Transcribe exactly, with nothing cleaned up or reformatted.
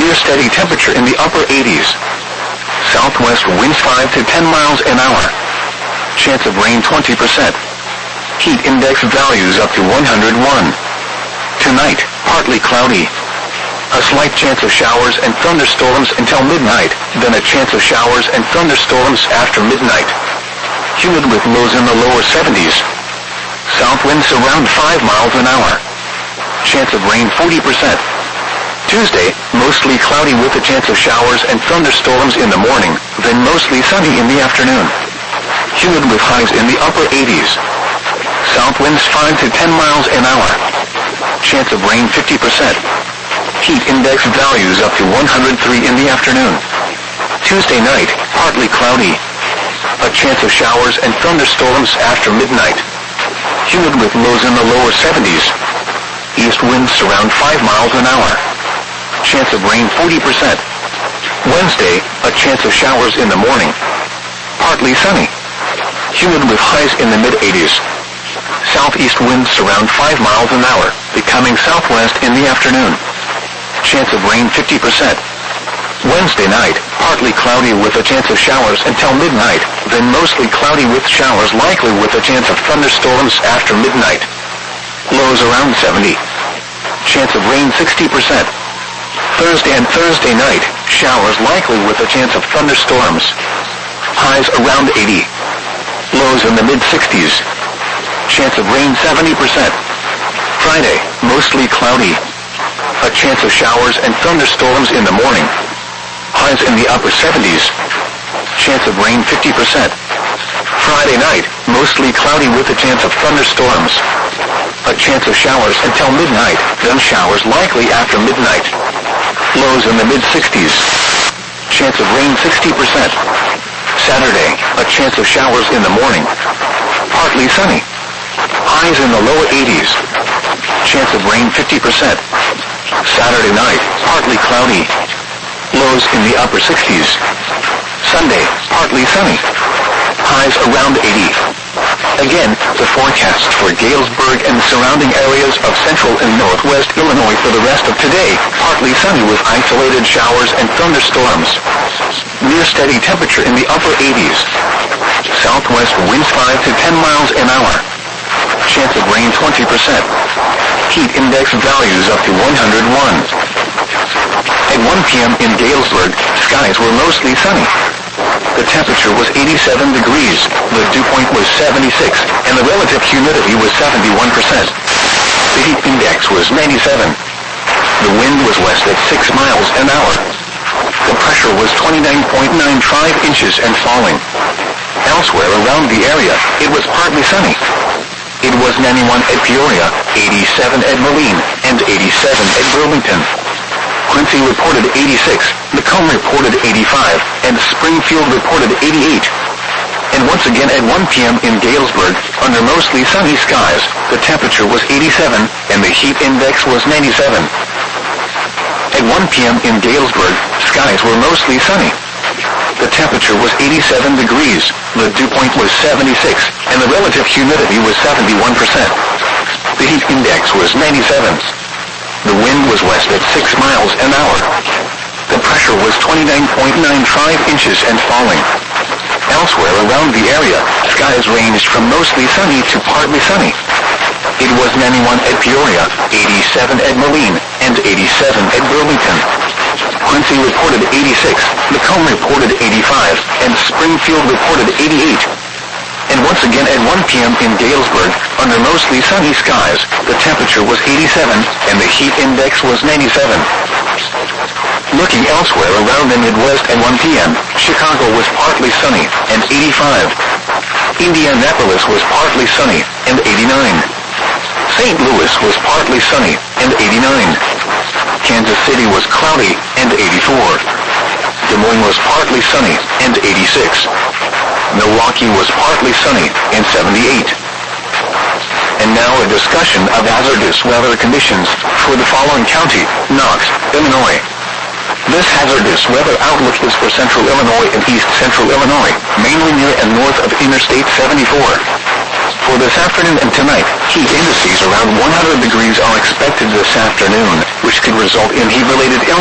Near steady temperature in the upper eighties. Southwest winds five to ten miles an hour. Chance of rain twenty percent. Heat index values up to one hundred one. Tonight, partly cloudy. A slight chance of showers and thunderstorms until midnight, then a chance of showers and thunderstorms after midnight. Humid with lows in the lower seventies. South winds around five miles an hour. Chance of rain forty percent. Tuesday, mostly cloudy with a chance of showers and thunderstorms in the morning, then mostly sunny in the afternoon. Humid with highs in the upper eighties. South winds five to ten miles an hour. Chance of rain fifty percent. Heat index values up to one hundred three in the afternoon. Tuesday night, partly cloudy. A chance of showers and thunderstorms after midnight. Humid with lows in the lower seventies. East winds around five miles an hour. Chance of rain forty percent. Wednesday, a chance of showers in the morning. Partly sunny. Humid with highs in the mid-eighties. Southeast winds around five miles an hour, becoming southwest in the afternoon. Chance of rain fifty percent. Wednesday night, partly cloudy with a chance of showers until midnight, then mostly cloudy with showers likely with a chance of thunderstorms after midnight. Lows around seventy. Chance of rain sixty percent. Thursday and Thursday night, showers likely with a chance of thunderstorms. Highs around eighty. Lows in the mid-sixties. Chance of rain seventy percent. Friday, mostly cloudy. A chance of showers and thunderstorms in the morning. Highs in the upper seventies. Chance of rain fifty percent. Friday night, mostly cloudy with a chance of thunderstorms. A chance of showers until midnight, then showers likely after midnight. Lows in the mid-sixties. Chance of rain sixty percent. Saturday, a chance of showers in the morning. Partly sunny. Highs in the lower eighties. Chance of rain fifty percent. Saturday night, partly cloudy. Lows in the upper sixties. Sunday, partly sunny. Highs around eighty. Again, the forecast for Galesburg and the surrounding areas of central and northwest Illinois for the rest of today, partly sunny with isolated showers and thunderstorms. Near steady temperature in the upper eighties. Southwest winds five to ten miles an hour. Chance of rain twenty percent. Heat index values up to one hundred one. At one p.m. in Galesburg, skies were mostly sunny. The temperature was eighty-seven degrees, the dew point was seventy-six, and the relative humidity was seventy-one percent. The heat index was ninety-seven. The wind was west at six miles an hour. The pressure was twenty-nine point nine five inches and falling. Elsewhere around the area, it was partly sunny. It was ninety-one at Peoria, eighty-seven at Moline, and eighty-seven at Burlington. Quincy reported eighty-six, Macomb reported eighty-five, and Springfield reported eighty-eight. And once again at one p.m. in Galesburg, under mostly sunny skies, the temperature was eighty-seven, and the heat index was ninety-seven. At one p.m. in Galesburg, skies were mostly sunny. The temperature was eighty-seven degrees, the dew point was seventy-six, and the relative humidity was seventy-one percent. The heat index was ninety-seven. The wind was west at six miles an hour. The pressure was twenty-nine point nine five inches and falling. Elsewhere around the area, skies ranged from mostly sunny to partly sunny. It was ninety-one at Peoria, eighty-seven at Moline, and eighty-seven at Burlington. Quincy reported eighty-six, Macomb reported eighty-five, and Springfield reported eighty-eight. And once again at one p.m. in Galesburg, under mostly sunny skies, the temperature was eighty-seven, and the heat index was ninety-seven. Looking elsewhere around the Midwest at one p.m., Chicago was partly sunny, and eighty-five. Indianapolis was partly sunny, and eighty-nine. Saint Louis was partly sunny, and eighty-nine. Kansas City was cloudy, and eighty-four. Des Moines was partly sunny, and eighty-six. Milwaukee was partly sunny, and seventy-eight. And now a discussion of hazardous weather conditions for the following county, Knox, Illinois. This hazardous weather outlook is for central Illinois and east central Illinois, mainly near and north of Interstate seventy-four. For this afternoon and tonight, heat indices around one hundred degrees are expected this afternoon, which could result in heat-related illness.